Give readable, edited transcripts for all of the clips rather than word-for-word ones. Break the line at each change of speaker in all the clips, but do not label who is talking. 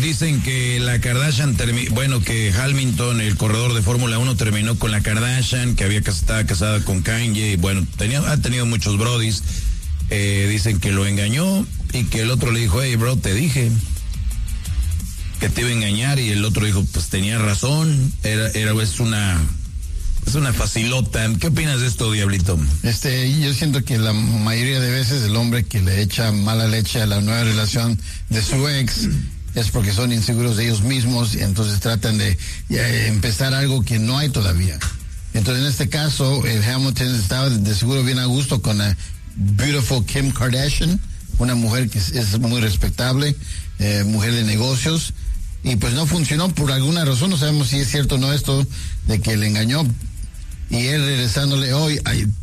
dicen que la Kardashian que Hamilton, el corredor de Fórmula 1, terminó con la Kardashian, que estaba casada con Kanye, y bueno, ha tenido muchos brodis. Dicen que lo engañó y que el otro le dijo, hey bro, te dije que te iba a engañar, y el otro dijo, pues tenía razón, es una facilota. ¿Qué opinas de esto, Diablito?
Yo siento que la mayoría de veces el hombre que le echa mala leche a la nueva relación de su ex es porque son inseguros de ellos mismos, y entonces tratan de empezar algo que no hay todavía. Entonces, en este caso, el Hamilton estaba de seguro bien a gusto con la beautiful Kim Kardashian, una mujer que es muy respetable, mujer de negocios, y pues no funcionó por alguna razón. No sabemos si es cierto o no esto de que le engañó, y él regresándole hoy,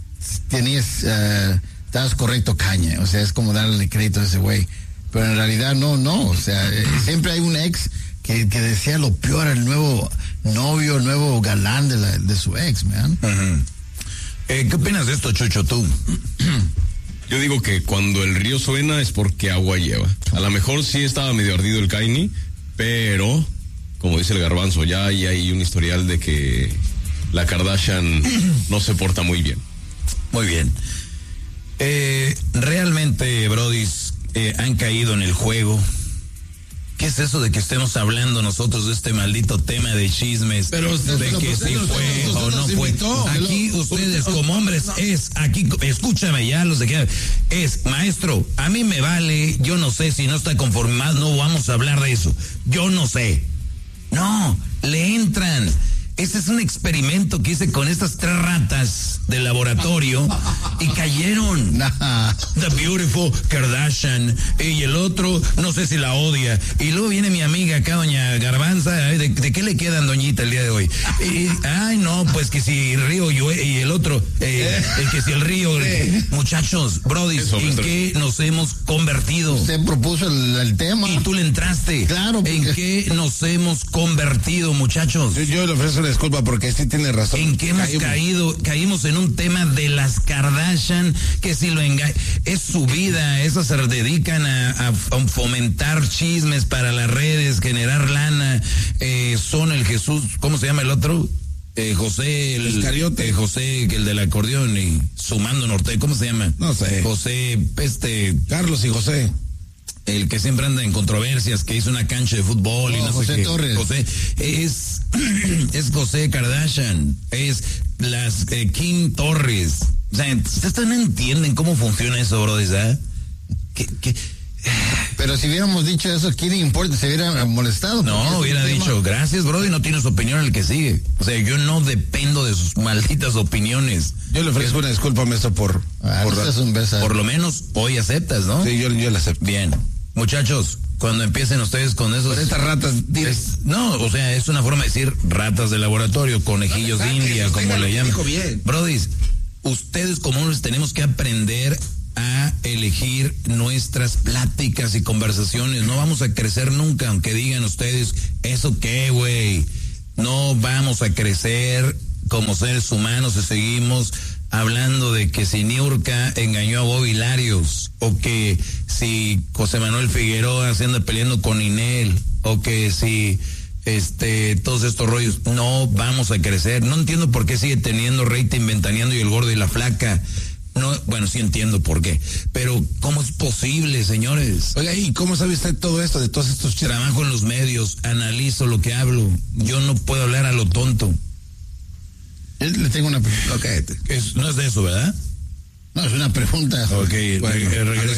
estabas correcto, Kanye. O sea, es como darle crédito a ese güey, pero en realidad no, o sea, siempre hay un ex que decía lo peor al nuevo novio, el nuevo galán de su ex, man.
Uh-huh. ¿Qué opinas de esto, Chucho, tú?
Yo digo que cuando el río suena es porque agua lleva. A lo mejor sí estaba medio ardido el Kanye, pero, como dice el Garbanzo, ya hay un historial de que la Kardashian no se porta muy bien.
Muy bien. Realmente, brodis, han caído en el juego. ¿Qué es eso de que estemos hablando nosotros de este maldito tema de chismes?
Pero
de que si fue o no fue. Aquí ustedes como hombres escúchame ya, los de que maestro, a mí me vale, yo no sé si no está conformado, no vamos a hablar de eso. Yo no sé. No, le entran. Ese es un experimento que hice con estas 3 ratas de laboratorio y cayeron. The beautiful Kardashian. Y el otro, no sé si la odia. Y luego viene mi amiga acá, doña Garbanza. ¿De qué le quedan, doñita, el día de hoy? No, pues que si el río y el otro, que si el río. Muchachos, brodis, ¿en qué nos hemos convertido?
Usted propuso el tema.
Y tú le entraste.
Claro.
¿En qué nos hemos convertido, muchachos?
Yo le ofrezco una disculpa porque sí tiene razón.
¿En qué hemos caímos en un tema de las Kardashian, que si lo engañan, es su vida, esas se dedican a fomentar chismes para las redes, generar lana, son el Jesús, ¿cómo se llama el otro? José el
Iscariote.
José, el del acordeón, y Sumando Norte, ¿cómo se llama?
No sé.
José,
Carlos y José.
El que siempre anda en controversias, que hizo una cancha de fútbol y no
José
sé qué.
Torres.
José es José Kardashian, es las Kim Torres. O sea, ustedes no entienden cómo funciona eso, bro, ¿sabes?
Pero si hubiéramos dicho eso, ¿quién importa? Se hubiera molestado.
No, hubiera dicho, gracias, bro, y no tienes opinión el que sigue. O sea, yo no dependo de sus malditas opiniones.
Yo le ofrezco una disculpa, maestro, por
lo menos hoy aceptas, ¿no?
Sí, yo la acepto.
Bien. Muchachos, cuando empiecen ustedes con esos...
Estas ratas...
No, o sea, es una forma de decir ratas de laboratorio, conejillos de India, como le llaman. Brodis, ustedes como hombres tenemos que aprender a elegir nuestras pláticas y conversaciones. No vamos a crecer nunca, aunque digan ustedes, ¿eso qué, güey? No vamos a crecer como seres humanos si seguimos hablando de que si Niurka engañó a Bobby Larios, o que si José Manuel Figueroa se anda peleando con Inel, o que si todos estos rollos. No vamos a crecer. No entiendo por qué sigue teniendo rating Ventaneando y el Gordo y la Flaca. No, bueno, sí entiendo por qué, pero ¿cómo es posible, señores?
Oiga, ¿y cómo sabe usted todo esto, de todos estos chistes?
Trabajo en los medios, analizo lo que hablo. Yo no puedo hablar a lo tonto.
Le tengo una pregunta.
No es de eso, ¿verdad?
No, es una pregunta.
Ok, regreso.